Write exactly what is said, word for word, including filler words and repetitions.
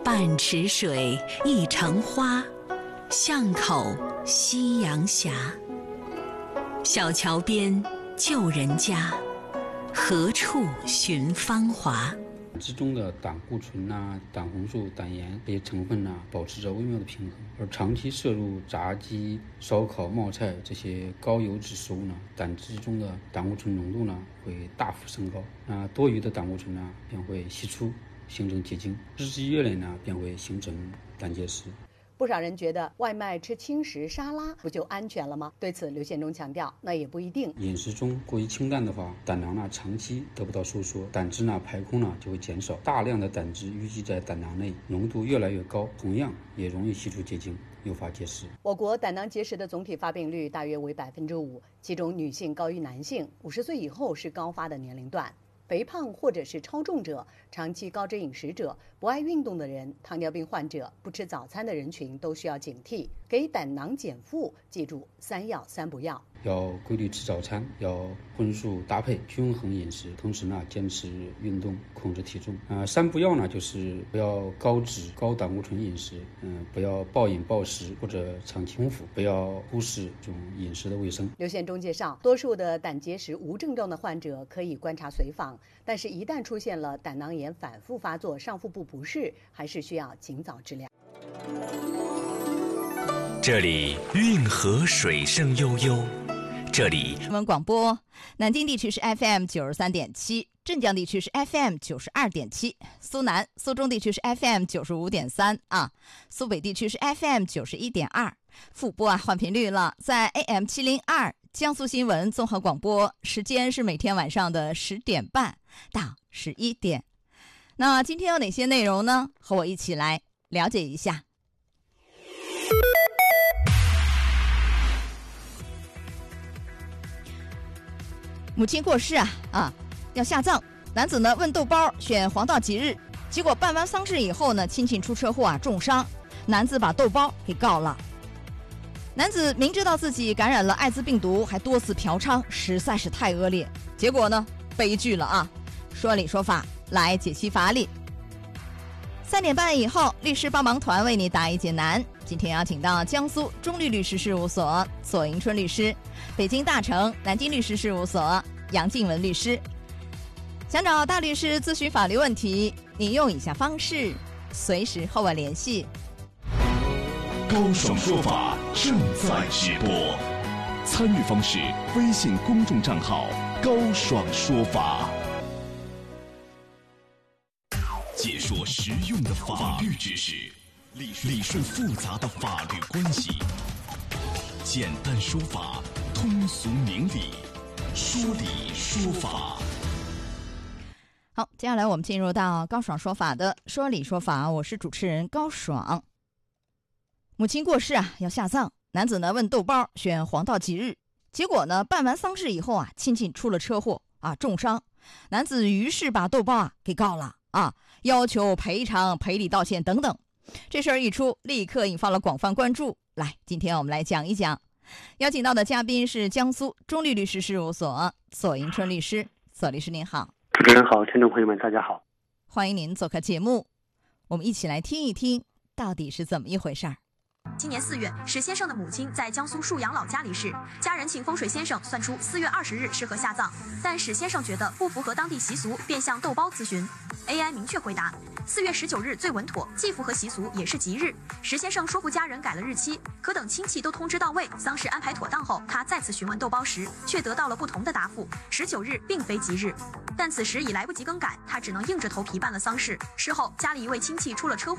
半池水一城花，巷口夕阳斜。小桥边旧人家，何处寻芳华？ 之中的胆固醇啊、胆红素、胆盐这些成分啊，保持着微妙的平衡。而长期摄入炸鸡、烧烤、冒菜这些高油脂食物呢，胆汁中的胆固醇浓度呢会大幅升高。那多余的胆固醇呢便会析出，形成结晶，日积月累呢便会形成胆结石。 不少人觉得外卖吃轻食沙拉不就安全了吗？对此，刘宪忠强调，那也不一定。 饮食中过于清淡的话，胆囊呢长期得不到收缩，胆汁呢排空呢就会减少，大量的胆汁淤积在胆囊内，浓度越来越高，同样也容易析出结晶，诱发结石。 我国胆囊结石的总体发病率大约为百分之五，其中女性高于男性，五十岁以后是高发的年龄段。肥胖或者是超重者、长期高脂饮食者、不爱运动的人、糖尿病患者、不吃早餐的人群都需要警惕。给胆囊减负，记住三要三不要： 要规律吃早餐，要荤素搭配，均衡饮食，同时呢坚持运动，控制体重。啊、呃，三不要呢就是不要高脂高胆固醇饮食，嗯、呃，不要暴饮暴食或者长期空腹，不要忽视这种饮食的卫生。 刘宪忠介绍，多数的胆结石无症状的患者可以观察随访，但是一旦出现了胆囊炎反复发作、上腹部不适，还是需要尽早治疗。 这里运河水声悠悠，这里新闻广播，南京地区是 F M 九十三点七，镇江地区是 F M 九十二点七，苏南、苏中地区是 F M 九十五点三啊，苏北地区是 F M 九十一点二。复播啊，换频率了，在 A M 七零二，江苏新闻综合广播，时间是每天晚上的十点半到十一点。那今天有哪些内容呢？和我一起来了解一下。母亲过世啊啊，要下葬。男子呢问豆包选黄道吉日，结果办完丧事以后呢，亲戚出车祸啊重伤，男子把豆包给告了。男子明知道自己感染了艾滋病毒，还多次嫖娼，实在是太恶劣。结果呢，悲剧了啊！说理说法来解析法理。三点半以后，律师帮忙团为你答疑解难。今天邀请到江苏中律律师事务所左迎春律师，北京大成南京律师事务所杨静文律师。想找大律师咨询法律问题，您用以下方式随时和我联系。 高爽说法正在直播，参与方式：微信公众账号高爽说法。解说实用的法律知识，理顺复杂的法律关系，简单说法，通俗明理，说理说法。 好，接下来我们进入到高爽说法的说理说法，我是主持人高爽。母亲过世啊，要下葬。男子呢问豆包选黄道吉日，结果呢办完丧事以后啊，亲戚出了车祸啊重伤，男子于是把豆包啊给告了啊，要求赔偿、赔礼道歉等等。这事儿一出，立刻引发了广泛关注。来，今天我们来讲一讲。邀请到的嘉宾是江苏中律律师事务所左迎春律师。左律师您好。 主持人好，听众朋友们大家好， 欢迎您做客节目，我们一起来听一听到底是怎么一回事儿。 今年四月，史先生的母亲在江苏沭阳老家离世，家人请风水先生算出四月二十日适合下葬，但史先生觉得不符合当地习俗，便向豆包咨询。A I 明确回答，四月十九日最稳妥，既符合习俗，也是吉日。史先生说服家人改了日期，可等亲戚都通知到位，丧事安排妥当后，他再次询问豆包时，却得到了不同的答复，十九日并非吉日。但此时已来不及更改，他只能硬着头皮办了丧事。事后，家里一位亲戚出了车祸。